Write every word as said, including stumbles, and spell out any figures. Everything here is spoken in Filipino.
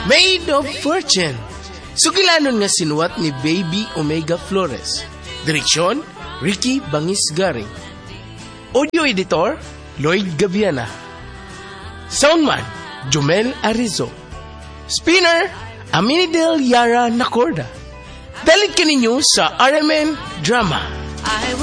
Made of Fortune. Sukilanon nga sinuwat ni Baby Omega Flores. Direksyon, Ricky Bangisgaring. Audio editor, Lloyd Gaviana. Soundman, Jomel Arizo. Spinner, Aminidel Yara Nacorda. Dalit ka ninyo sa R M N Drama.